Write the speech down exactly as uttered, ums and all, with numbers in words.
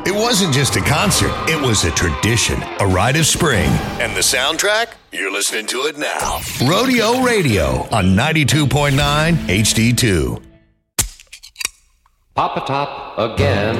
It wasn't just a concert, it was a tradition, a rite of spring. And the soundtrack? You're listening to it now. Rodeo Radio on ninety-two point nine H D two. Pop a top again.